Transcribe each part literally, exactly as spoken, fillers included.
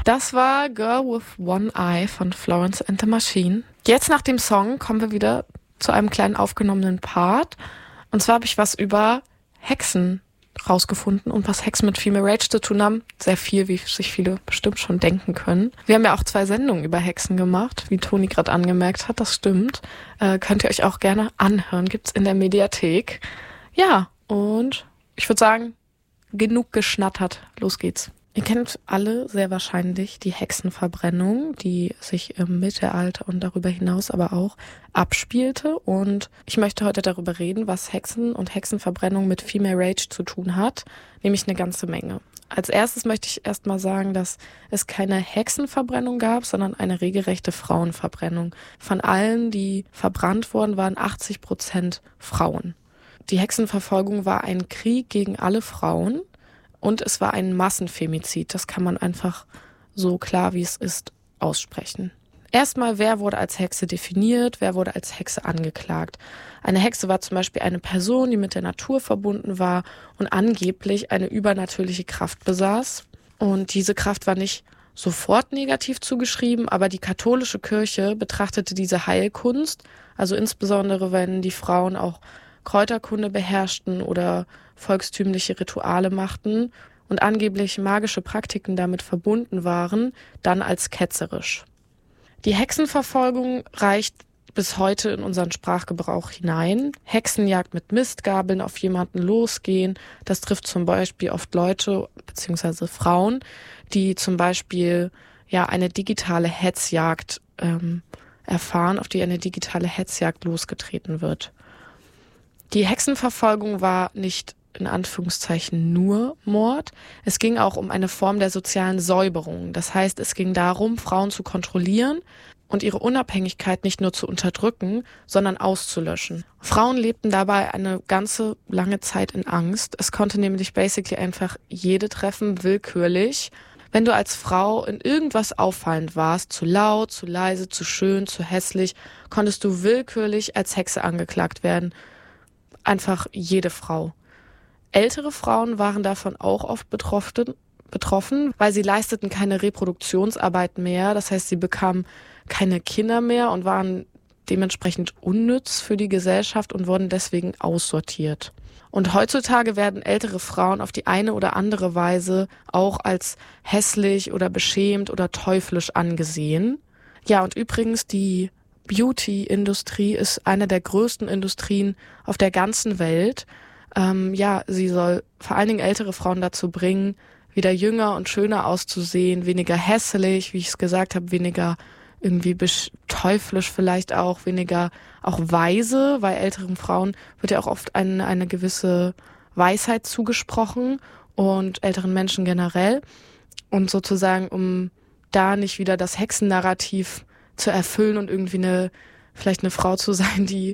Das war Girl with One Eye von Florence and the Machine. Jetzt nach dem Song kommen wir wieder zu einem kleinen aufgenommenen Part. Und zwar habe ich was über Hexen rausgefunden und was Hexen mit Female Rage zu tun haben. Sehr viel, wie sich viele bestimmt schon denken können. Wir haben ja auch zwei Sendungen über Hexen gemacht, wie Toni gerade angemerkt hat, das stimmt. Äh, könnt ihr euch auch gerne anhören, gibt's in der Mediathek. Ja, und ich würde sagen, genug geschnattert, los geht's. Ihr kennt alle sehr wahrscheinlich die Hexenverbrennung, die sich im Mittelalter und darüber hinaus aber auch abspielte. Und ich möchte heute darüber reden, was Hexen und Hexenverbrennung mit Female Rage zu tun hat, nämlich eine ganze Menge. Als erstes möchte ich erstmal sagen, dass es keine Hexenverbrennung gab, sondern eine regelrechte Frauenverbrennung. Von allen, die verbrannt wurden, waren achtzig Prozent Frauen. Die Hexenverfolgung war ein Krieg gegen alle Frauen. Und es war ein Massenfemizid. Das kann man einfach so klar, wie es ist, aussprechen. Erstmal, wer wurde als Hexe definiert? Wer wurde als Hexe angeklagt? Eine Hexe war zum Beispiel eine Person, die mit der Natur verbunden war und angeblich eine übernatürliche Kraft besaß. Und diese Kraft war nicht sofort negativ zugeschrieben, aber die katholische Kirche betrachtete diese Heilkunst, also insbesondere wenn die Frauen auch Kräuterkunde beherrschten oder volkstümliche Rituale machten und angeblich magische Praktiken damit verbunden waren, dann als ketzerisch. Die Hexenverfolgung reicht bis heute in unseren Sprachgebrauch hinein. Hexenjagd mit Mistgabeln auf jemanden losgehen, das trifft zum Beispiel oft Leute bzw. Frauen, die zum Beispiel ja eine digitale Hetzjagd ähm, erfahren, auf die eine digitale Hetzjagd losgetreten wird. Die Hexenverfolgung war nicht in Anführungszeichen nur Mord. Es ging auch um eine Form der sozialen Säuberung. Das heißt, es ging darum, Frauen zu kontrollieren und ihre Unabhängigkeit nicht nur zu unterdrücken, sondern auszulöschen. Frauen lebten dabei eine ganze lange Zeit in Angst. Es konnte nämlich basically einfach jede treffen, willkürlich. Wenn du als Frau in irgendwas auffallend warst, zu laut, zu leise, zu schön, zu hässlich, konntest du willkürlich als Hexe angeklagt werden. Einfach jede Frau. Ältere Frauen waren davon auch oft betroffen, betroffen, weil sie leisteten keine Reproduktionsarbeit mehr. Das heißt, sie bekamen keine Kinder mehr und waren dementsprechend unnütz für die Gesellschaft und wurden deswegen aussortiert. Und heutzutage werden ältere Frauen auf die eine oder andere Weise auch als hässlich oder beschämt oder teuflisch angesehen. Ja, und übrigens die Beauty-Industrie ist eine der größten Industrien auf der ganzen Welt. Ähm, ja, sie soll vor allen Dingen ältere Frauen dazu bringen, wieder jünger und schöner auszusehen, weniger hässlich, wie ich es gesagt habe, weniger irgendwie besch- teuflisch vielleicht auch, weniger auch weise, weil älteren Frauen wird ja auch oft eine, eine gewisse Weisheit zugesprochen und älteren Menschen generell. Und sozusagen, um da nicht wieder das Hexennarrativ zu erfüllen und irgendwie eine, vielleicht eine Frau zu sein, die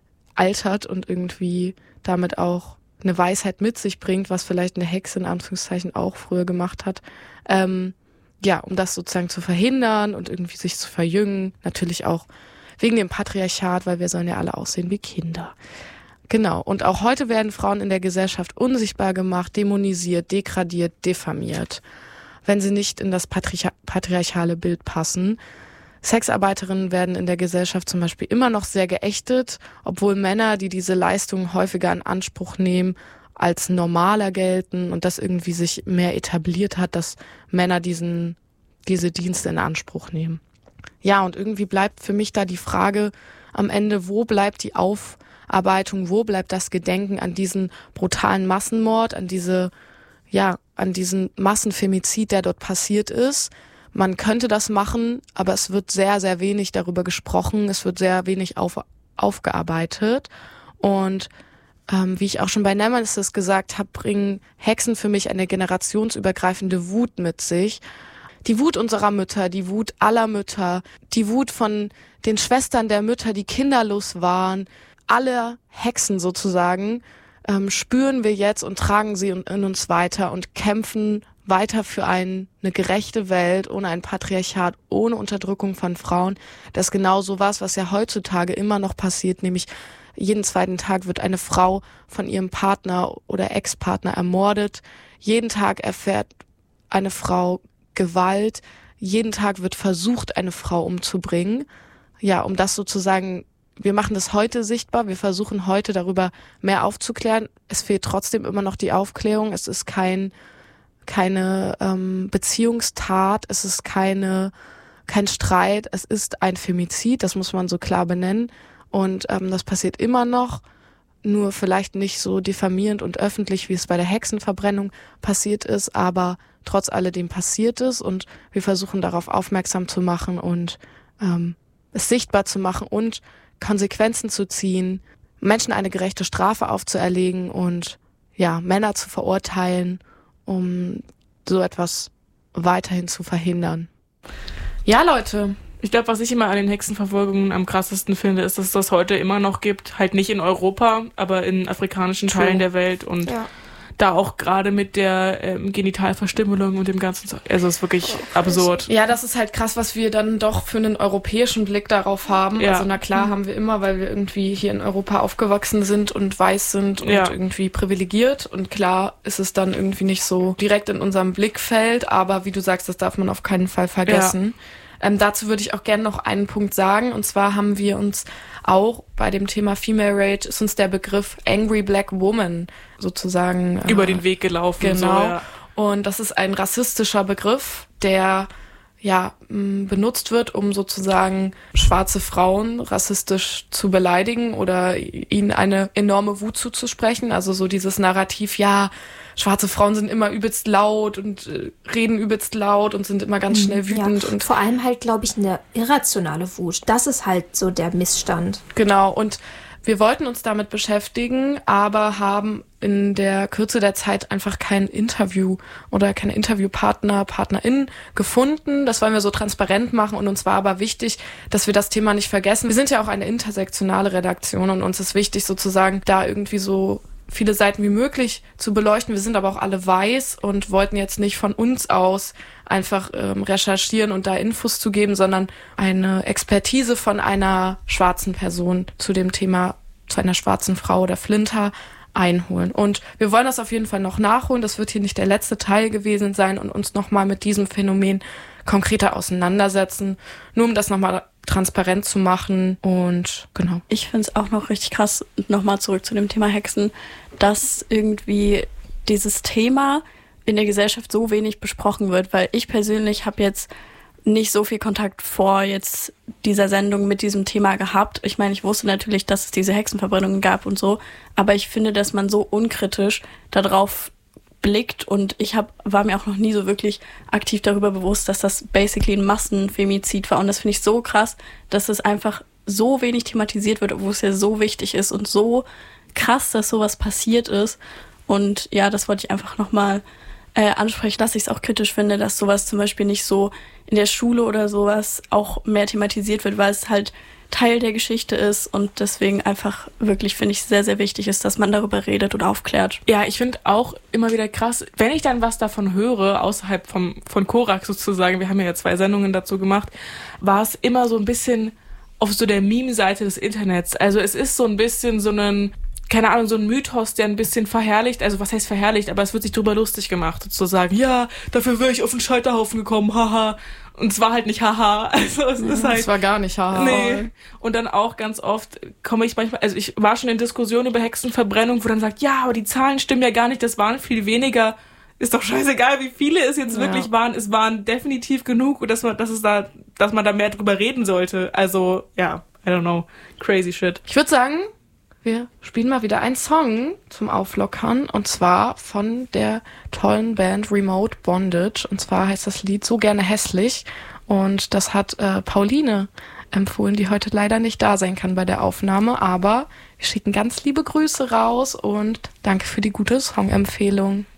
altert und irgendwie damit auch eine Weisheit mit sich bringt, was vielleicht eine Hexe in Anführungszeichen auch früher gemacht hat. Ähm, ja, um das sozusagen zu verhindern und irgendwie sich zu verjüngen. Natürlich auch wegen dem Patriarchat, weil wir sollen ja alle aussehen wie Kinder. Genau. Und auch heute werden Frauen in der Gesellschaft unsichtbar gemacht, dämonisiert, degradiert, diffamiert, wenn sie nicht in das Patriarch- patriarchale Bild passen. Sexarbeiterinnen werden in der Gesellschaft zum Beispiel immer noch sehr geächtet, obwohl Männer, die diese Leistungen häufiger in Anspruch nehmen, als normaler gelten und das irgendwie sich mehr etabliert hat, dass Männer diesen diese Dienste in Anspruch nehmen. Ja, und irgendwie bleibt für mich da die Frage am Ende, wo bleibt die Aufarbeitung, wo bleibt das Gedenken an diesen brutalen Massenmord, an diese, ja, an diesen Massenfemizid, der dort passiert ist. Man könnte das machen, aber es wird sehr, sehr wenig darüber gesprochen. Es wird sehr wenig auf, aufgearbeitet. Und ähm, wie ich auch schon bei Nemesis gesagt habe, bringen Hexen für mich eine generationsübergreifende Wut mit sich. Die Wut unserer Mütter, die Wut aller Mütter, die Wut von den Schwestern der Mütter, die kinderlos waren. Alle Hexen sozusagen ähm, spüren wir jetzt und tragen sie in, in uns weiter und kämpfen weiter für ein, eine gerechte Welt, ohne ein Patriarchat, ohne Unterdrückung von Frauen. Das ist genau so was, was ja heutzutage immer noch passiert, nämlich jeden zweiten Tag wird eine Frau von ihrem Partner oder Ex-Partner ermordet. Jeden Tag erfährt eine Frau Gewalt. Jeden Tag wird versucht, eine Frau umzubringen. Ja, um das sozusagen, wir machen das heute sichtbar, wir versuchen heute darüber mehr aufzuklären. Es fehlt trotzdem immer noch die Aufklärung. Es ist kein, keine ähm, Beziehungstat, es ist keine, kein Streit, es ist ein Femizid, das muss man so klar benennen. Und ähm, das passiert immer noch, nur vielleicht nicht so diffamierend und öffentlich, wie es bei der Hexenverbrennung passiert ist, aber trotz alledem passiert es und wir versuchen darauf aufmerksam zu machen und ähm, es sichtbar zu machen und Konsequenzen zu ziehen, Menschen eine gerechte Strafe aufzuerlegen und ja, Männer zu verurteilen, um so etwas weiterhin zu verhindern. Ja, Leute. Ich glaube, was ich immer an den Hexenverfolgungen am krassesten finde, ist, dass es das heute immer noch gibt. Halt nicht in Europa, aber in afrikanischen True. Teilen der Welt und ja. Da auch gerade mit der ähm, Genitalverstümmelung und dem ganzen Zeug. Also es ist wirklich oh, absurd. Ja, das ist halt krass, was wir dann doch für einen europäischen Blick darauf haben. Ja. Also na klar mhm. haben wir immer, weil wir irgendwie hier in Europa aufgewachsen sind und weiß sind und ja. irgendwie privilegiert. Und klar ist es dann irgendwie nicht so direkt in unserem Blickfeld. Aber wie du sagst, das darf man auf keinen Fall vergessen. Ja. Ähm, dazu würde ich auch gerne noch einen Punkt sagen. Und zwar haben wir uns auch bei dem Thema Female Rage ist uns der Begriff Angry Black Woman sozusagen über äh, den Weg gelaufen. Genau. So, ja. Und das ist ein rassistischer Begriff, der ja m, benutzt wird, um sozusagen schwarze Frauen rassistisch zu beleidigen oder ihnen eine enorme Wut zuzusprechen. Also so dieses Narrativ, ja, schwarze Frauen sind immer übelst laut und äh, reden übelst laut und sind immer ganz schnell wütend. Ja, und vor allem halt, glaube ich, eine irrationale Wut. Das ist halt so der Missstand. Genau, und wir wollten uns damit beschäftigen, aber haben in der Kürze der Zeit einfach kein Interview oder keine Interviewpartner, Partnerin gefunden. Das wollen wir so transparent machen und uns war aber wichtig, dass wir das Thema nicht vergessen. Wir sind ja auch eine intersektionale Redaktion und uns ist wichtig sozusagen, da irgendwie so viele Seiten wie möglich zu beleuchten. Wir sind aber auch alle weiß und wollten jetzt nicht von uns aus einfach ähm, recherchieren und da Infos zu geben, sondern eine Expertise von einer schwarzen Person zu dem Thema, zu einer schwarzen Frau oder Flinter einholen. Und wir wollen das auf jeden Fall noch nachholen. Das wird hier nicht der letzte Teil gewesen sein und uns nochmal mit diesem Phänomen konkreter auseinandersetzen, nur um das nochmal transparent zu machen und genau. Ich finde es auch noch richtig krass, nochmal zurück zu dem Thema Hexen, dass irgendwie dieses Thema in der Gesellschaft so wenig besprochen wird, weil ich persönlich habe jetzt nicht so viel Kontakt vor jetzt dieser Sendung mit diesem Thema gehabt. Ich meine, ich wusste natürlich, dass es diese Hexenverbrennungen gab und so, aber ich finde, dass man so unkritisch darauf blickt und ich hab, war mir auch noch nie so wirklich aktiv darüber bewusst, dass das basically ein Massenfemizid war und das finde ich so krass, dass es einfach so wenig thematisiert wird, obwohl es ja so wichtig ist und so krass, dass sowas passiert ist und ja, das wollte ich einfach nochmal äh, ansprechen, dass ich es auch kritisch finde, dass sowas zum Beispiel nicht so in der Schule oder sowas auch mehr thematisiert wird, weil es halt Teil der Geschichte ist und deswegen einfach wirklich, finde ich, sehr, sehr wichtig ist, dass man darüber redet und aufklärt. Ja, ich finde auch immer wieder krass, wenn ich dann was davon höre, außerhalb vom, von Korak sozusagen, wir haben ja zwei Sendungen dazu gemacht, war es immer so ein bisschen auf so der Meme-Seite des Internets. Also es ist so ein bisschen so ein, keine Ahnung, so ein Mythos, der ein bisschen verherrlicht, also was heißt verherrlicht, aber es wird sich drüber lustig gemacht, sozusagen, ja, dafür wäre ich auf den Scheiterhaufen gekommen, haha. Und es war halt nicht haha, also es ist halt... Es war gar nicht haha. Nee. Und dann auch ganz oft komme ich manchmal, also ich war schon in Diskussionen über Hexenverbrennung, wo dann sagt, ja, aber die Zahlen stimmen ja gar nicht, das waren viel weniger. Ist doch scheißegal, wie viele es jetzt ja. wirklich waren. Es waren definitiv genug, dass man, dass es da, dass man da mehr drüber reden sollte. Also, ja, I don't know. Crazy shit. Ich würde sagen, wir spielen mal wieder einen Song zum Auflockern und zwar von der tollen Band Remote Bondage und zwar heißt das Lied So gerne hässlich und das hat äh, Pauline empfohlen, die heute leider nicht da sein kann bei der Aufnahme, aber wir schicken ganz liebe Grüße raus und danke für die gute Songempfehlung.